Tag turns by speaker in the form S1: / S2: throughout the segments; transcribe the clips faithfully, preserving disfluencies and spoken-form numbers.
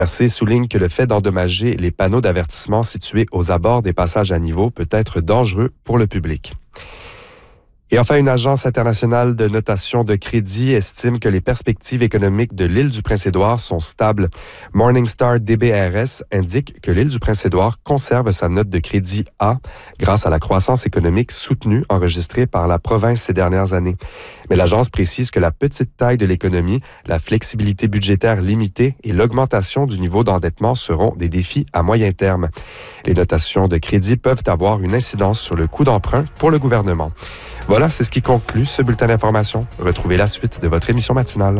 S1: R C souligne que le fait d'endommager les panneaux d'avertissement situés aux abords des passages à niveau peut être dangereux pour le public. Et enfin, une agence internationale de notation de crédit estime que les perspectives économiques de l'île du Prince-Édouard sont stables. Morningstar D B R S indique que l'île du Prince-Édouard conserve sa note de crédit A grâce à la croissance économique soutenue enregistrée par la province ces dernières années. Mais l'agence précise que la petite taille de l'économie, la flexibilité budgétaire limitée et l'augmentation du niveau d'endettement seront des défis à moyen terme. Les notations de crédit peuvent avoir une incidence sur le coût d'emprunt pour le gouvernement. Voilà, c'est ce qui conclut ce bulletin d'information. Retrouvez la suite de votre émission matinale.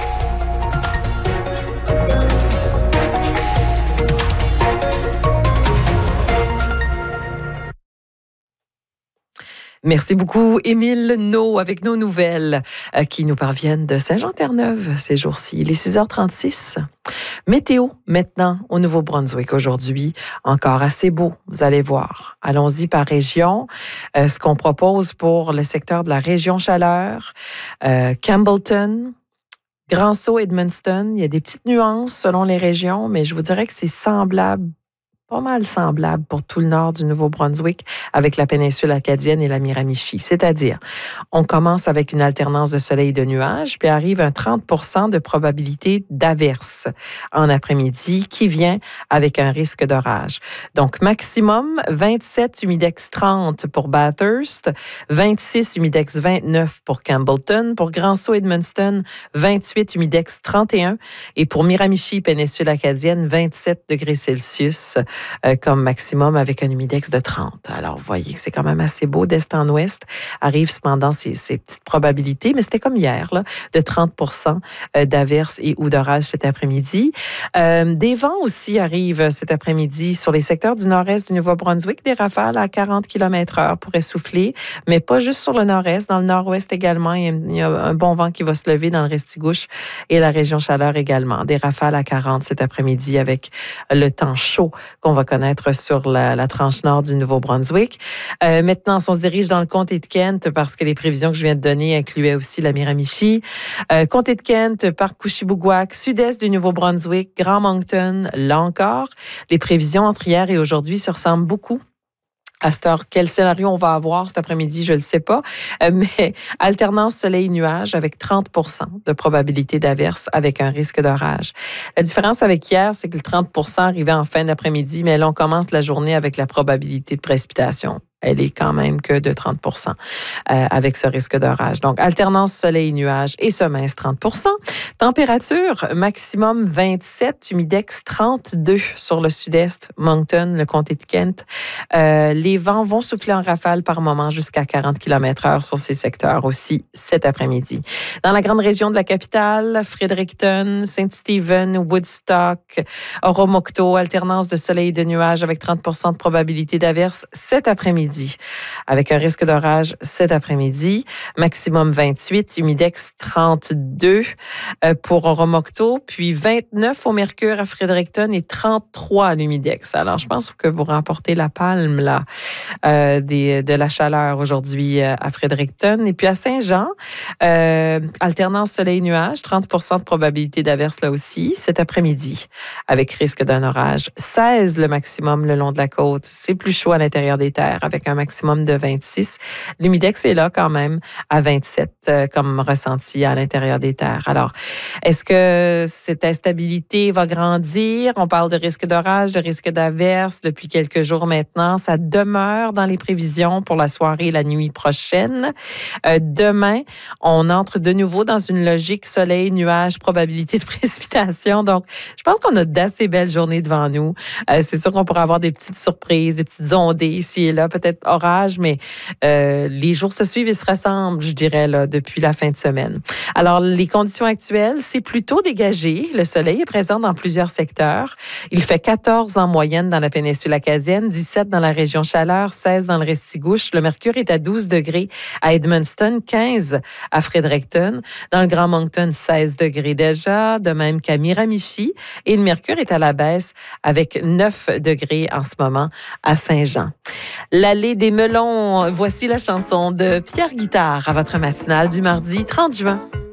S2: Merci beaucoup, Émile No, avec nos nouvelles euh, qui nous parviennent de Saint-Jean-Terre-Neuve ces jours-ci. Il est six heures trente-six. Météo, maintenant, au Nouveau-Brunswick aujourd'hui. Encore assez beau, vous allez voir. Allons-y par région. Euh, ce qu'on propose pour le secteur de la région Chaleur, euh, Campbellton, Grand Sault, Edmundston. Il y a des petites nuances selon les régions, mais je vous dirais que c'est semblable, pas mal semblable pour tout le nord du Nouveau-Brunswick avec la péninsule acadienne et la Miramichi. C'est-à-dire, on commence avec une alternance de soleil et de nuages, puis arrive un trente pour cent de probabilité d'averse en après-midi qui vient avec un risque d'orage. Donc, maximum vingt-sept, humidex trente pour Bathurst, vingt-six, humidex vingt-neuf pour Campbellton, pour Grand Sault, Edmundston, vingt-huit, humidex trente et un, et pour Miramichi, péninsule acadienne, vingt-sept degrés Celsius. Euh, comme maximum avec un humidex de trente. Alors, vous voyez que c'est quand même assez beau. D'est en ouest arrivent cependant ces, ces petites probabilités, mais c'était comme hier, là, de trente pour cent d'averses et ou d'orages cet après-midi. Euh, des vents aussi arrivent cet après-midi sur les secteurs du nord-est du Nouveau-Brunswick. Des rafales à quarante kilomètres heure pourraient souffler, mais pas juste sur le nord-est, dans le nord-ouest également. Il y a un bon vent qui va se lever dans le Restigouche et la région Chaleur également. Des rafales à quarante cet après-midi avec le temps chaud qu'on va connaître sur la, la tranche nord du Nouveau-Brunswick. Euh, maintenant, on se dirige dans le comté de Kent parce que les prévisions que je viens de donner incluaient aussi la Miramichi. Euh, comté de Kent, parc Couchibougouac, sud-est du Nouveau-Brunswick, Grand Moncton, là encore. Les prévisions entre hier et aujourd'hui se ressemblent beaucoup. À cette heure, quel scénario on va avoir cet après-midi, je ne le sais pas. Euh, mais alternance soleil-nuage avec trente pour cent de probabilité d'averse avec un risque d'orage. La différence avec hier, c'est que le trente pour cent arrivait en fin d'après-midi, mais là, on commence la journée avec la probabilité de précipitation. Elle est quand même que de trente pour cent euh, avec ce risque d'orage. Donc, alternance soleil-nuage et se mince trente pour cent. Température maximum vingt-sept, humidex trente-deux sur le sud-est, Moncton, le comté de Kent. Euh, les vents vont souffler en rafale par moment jusqu'à quarante kilomètres heure sur ces secteurs aussi cet après-midi. Dans la grande région de la capitale, Fredericton, Saint-Stephen, Woodstock, Oromocto, alternance de soleil et de nuages avec trente pour cent de probabilité d'averse cet après-midi. Avec un risque d'orage cet après-midi. Maximum vingt-huit, humidex trente-deux euh, pour Oromocto, puis vingt-neuf au mercure à Fredericton et trente-trois à l'humidex. Alors, je pense que vous remportez la palme là, euh, des, de la chaleur aujourd'hui euh, à Fredericton. Et puis à Saint-Jean, euh, alternance soleil-nuage, trente pour cent de probabilité d'averse là aussi cet après-midi, avec risque d'un orage. seize le maximum le long de la côte. C'est plus chaud à l'intérieur des terres, avec un maximum de vingt-six. L'humidex est là quand même à vingt-sept euh, comme ressenti à l'intérieur des terres. Alors, est-ce que cette instabilité va grandir? On parle de risque d'orage, de risque d'averse depuis quelques jours maintenant. Ça demeure dans les prévisions pour la soirée et la nuit prochaine. Euh, demain, on entre de nouveau dans une logique soleil, nuages, probabilité de précipitation. Donc, je pense qu'on a d'assez belles journées devant nous. Euh, c'est sûr qu'on pourra avoir des petites surprises, des petites ondées ici et là, peut-être orage, mais euh, les jours se suivent et se ressemblent, je dirais, là, depuis la fin de semaine. Alors, les conditions actuelles, c'est plutôt dégagé. Le soleil est présent dans plusieurs secteurs. Il fait quatorze en moyenne dans la péninsule acadienne, dix-sept dans la région Chaleur, seize dans le Restigouche. Le mercure est à douze degrés à Edmundston, quinze à Fredericton. Dans le Grand Moncton, seize degrés déjà, de même qu'à Miramichi. Et le mercure est à la baisse avec neuf degrés en ce moment à Saint-Jean. L'allée des melons, voici la chanson de Pierre Guitare à votre matinale du mardi trente juin.